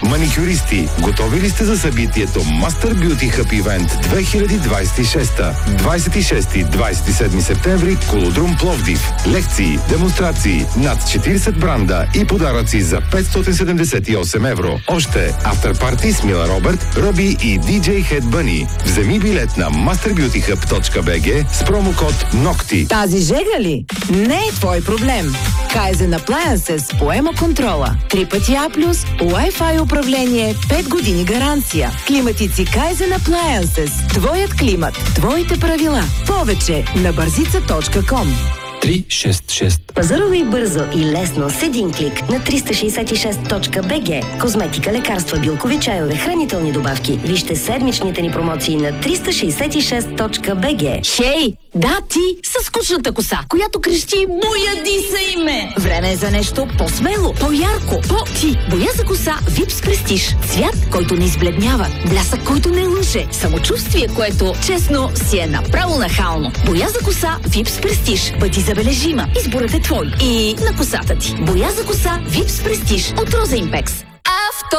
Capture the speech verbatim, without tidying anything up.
Маникюристи, готови ли сте за събитието Master Beauty Hub Event две хиляди двадесет и шеста? двадесет и шести до двадесет и седми септември, Колодрум Пловдив. Лекции, демонстрации, над четиридесет бранда и подаръци за петстотин седемдесет и осем евро. Още афтерпарти с Мила Робърт, Роби и диджей Head Bunny. Вземи билет на master beauty hub точка би джи с промокод НОКТИ. Тази жега ли? Не е твой проблем. Kaizen Appliances поема контрола. Три пъти А плюс, Wi-Fi управление, пет години гаранция. Климатици Kaizen Appliances. Твоят климат, твоите правила. Повече на бързица точка ком. три шест шест. Пазарувай бързо и лесно с един клик на триста шейсет и шест точка би джи. Козметика, лекарства, билкови чайове, хранителни добавки. Вижте седмичните ни промоции на триста шейсет и шест точка би джи. Хей, да ти със скучната коса, която крещи "Бояди се име". Време е за нещо по-смело, по-ярко, по-ти. Боя за коса Випс Престиж. Цвят, който не избледнява, блясък, който не лъже, самочувствие, което честно си е направо нахално. Боя за коса Випс Престиж. Бъди забележима. Изборът е твой и на косата ти. Боя за коса Випс Престиж от Роза Импекс.